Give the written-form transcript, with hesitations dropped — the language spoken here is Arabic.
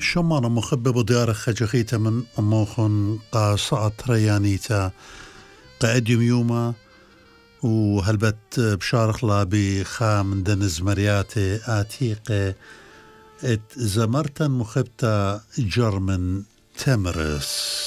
شمانا مخبب ديار خجخيتا من أموخن قاصعت ريانيتا قاديم يوما وهلبت بشارخ لا بخام دنز مرياتي آتيقي ات زمرتا مخبتا جرمن تمرس